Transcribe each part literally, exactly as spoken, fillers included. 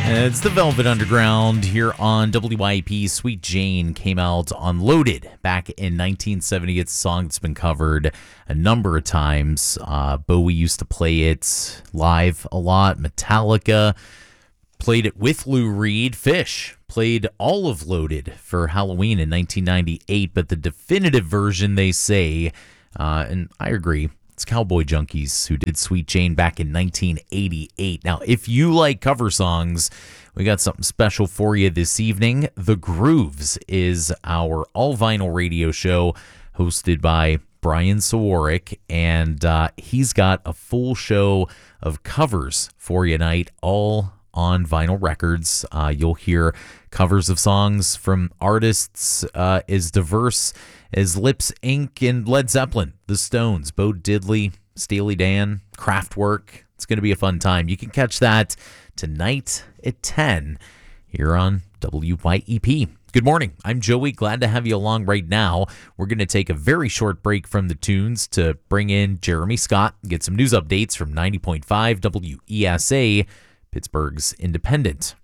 It's the Velvet Underground here on W I P. Sweet Jane came out on Loaded back in nineteen seventy. It's a song that's been covered a number of times. Uh, Bowie used to play it live a lot. Metallica played it with Lou Reed. Fish played all of Loaded for Halloween in nineteen ninety-eight, but the definitive version, they say, uh, and I agree, it's Cowboy Junkies who did Sweet Jane back in nineteen eighty-eight. Now, if you like cover songs, we got something special for you this evening. The Grooves is our all-vinyl radio show hosted by Brian Sawarik, and uh, he's got a full show of covers for you tonight, all on vinyl records. Uh, you'll hear covers of songs from artists uh, as diverse as Lips Incorporated and Led Zeppelin, The Stones, Bo Diddley, Steely Dan, Kraftwerk. It's going to be a fun time. You can catch that tonight at ten here on W Y E P. Good morning. I'm Joey. Glad to have you along right now. We're going to take a very short break from the tunes to bring in Jeremy Scott and get some news updates from ninety point five W E S A, Pittsburgh's independent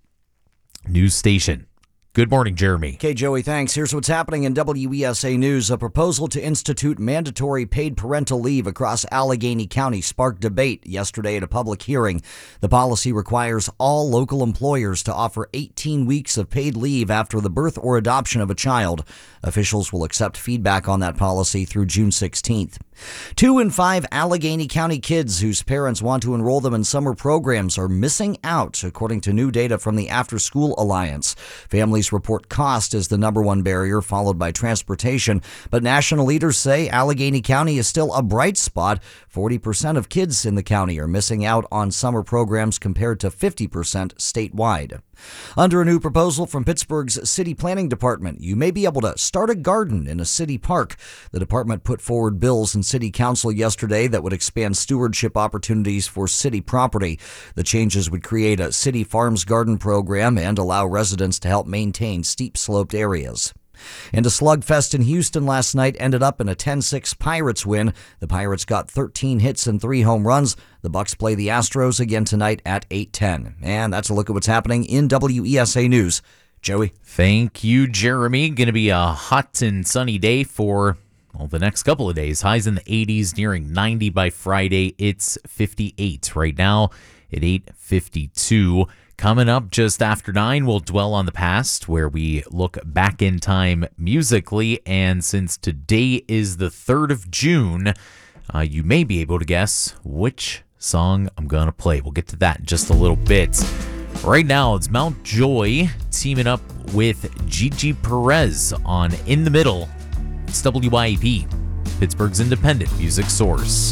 news station. Good morning, Jeremy. Okay, Joey, thanks. Here's what's happening in W E S A News. A proposal to institute mandatory paid parental leave across Allegheny County sparked debate yesterday at a public hearing. The policy requires all local employers to offer eighteen weeks of paid leave after the birth or adoption of a child. Officials will accept feedback on that policy through June sixteenth. Two in five Allegheny County kids whose parents want to enroll them in summer programs are missing out, according to new data from the After School Alliance. Families report cost as the number one barrier, followed by transportation. But national leaders say Allegheny County is still a bright spot. forty percent of kids in the county are missing out on summer programs compared to fifty percent statewide. Under a new proposal from Pittsburgh's City Planning Department, you may be able to start a garden in a city park. The department put forward bills in City Council yesterday that would expand stewardship opportunities for city property. The changes would create a city farms garden program and allow residents to help maintain steep-sloped areas. And a slugfest in Houston last night ended up in a ten six Pirates win. The Pirates got thirteen hits and three home runs. The Bucks play the Astros again tonight at eight ten. And that's a look at what's happening in W E S A News. Joey. Thank you, Jeremy. Going to be a hot and sunny day for well, the next couple of days. Highs in the eighties, nearing ninety by Friday. It's fifty-eight right now at eight fifty-two. Coming up just after nine, we'll dwell on the past, where we look back in time musically. And since today is the third of June, uh, you may be able to guess which song I'm going to play. We'll get to that in just a little bit. Right now, it's Mount Joy teaming up with Gigi Perez on In the Middle. It's W I E P, Pittsburgh's independent music source.